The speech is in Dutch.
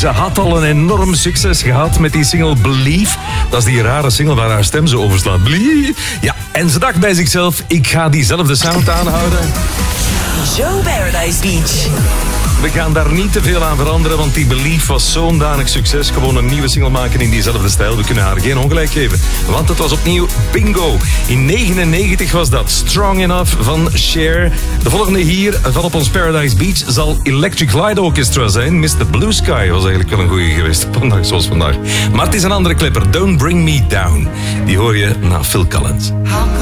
Ze had al een enorm succes gehad met die single Believe. Dat is die rare single waar haar stem zo overslaat. Believe. Ja, en ze dacht bij zichzelf, ik ga diezelfde sound aanhouden. Joe Paradise Beach. We gaan daar niet te veel aan veranderen, want die Belief was zo'n danig succes. Gewoon een nieuwe single maken in diezelfde stijl. We kunnen haar geen ongelijk geven, want het was opnieuw bingo. In 1999 was dat Strong Enough van Cher. De volgende hier van op ons Paradise Beach zal Electric Light Orchestra zijn. Mr. Blue Sky was eigenlijk wel een goeie geweest. Vandaag zoals vandaag. Maar het is een andere clipper. Don't Bring Me Down. Die hoor je na Phil Collins.